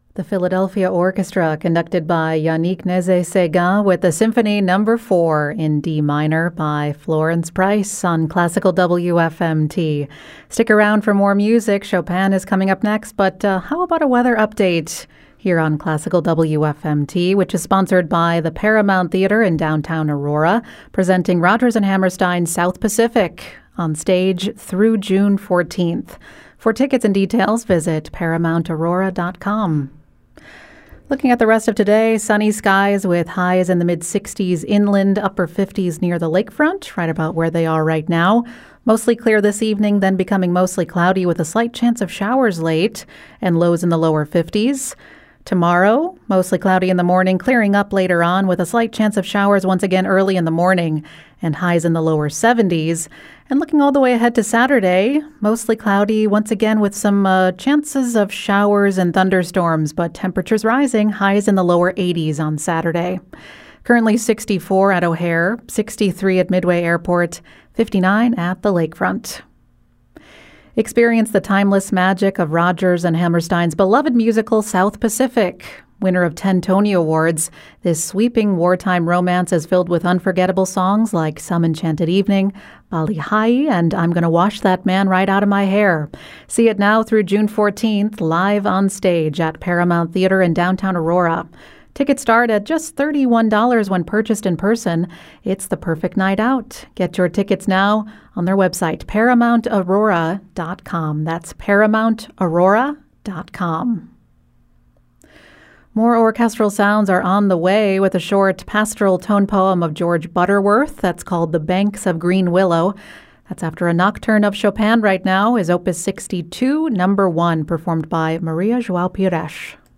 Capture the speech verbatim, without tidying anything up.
The Philadelphia Orchestra, conducted by Yannick Nézet-Séguin, with the Symphony Number Four in D minor by Florence Price on Classical W F M T. Stick around for more music. Chopin is coming up next, but uh, how about a weather update here on Classical W F M T, which is sponsored by the Paramount Theater in downtown Aurora, presenting Rodgers and Hammerstein's South Pacific on stage through June fourteenth. For tickets and details, visit paramount aurora dot com. Looking at the rest of today, sunny skies with highs in the mid-sixties inland, upper fifties near the lakefront, right about where they are right now. Mostly clear this evening, then becoming mostly cloudy with a slight chance of showers late and lows in the lower fifties. Tomorrow, mostly cloudy in the morning, clearing up later on with a slight chance of showers once again early in the morning and highs in the lower seventies. And looking all the way ahead to Saturday, mostly cloudy once again with some uh, chances of showers and thunderstorms, but temperatures rising, highs in the lower eighties on Saturday. Currently sixty-four at O'Hare, sixty-three at Midway Airport, fifty-nine at the lakefront. Experience the timeless magic of Rodgers and Hammerstein's beloved musical South Pacific. Winner of ten Tony Awards, this sweeping wartime romance is filled with unforgettable songs like Some Enchanted Evening, Bali Ha'i, and I'm Gonna Wash That Man Right Out of My Hair. See it now through June fourteenth, live on stage at Paramount Theater in downtown Aurora. Tickets start at just thirty-one dollars when purchased in person. It's the perfect night out. Get your tickets now on their website, paramount aurora dot com. That's paramount aurora dot com. More orchestral sounds are on the way with a short pastoral tone poem of George Butterworth that's called The Banks of Green Willow. That's after a nocturne of Chopin right now, is Opus sixty-two, number one, performed by Maria João Pires.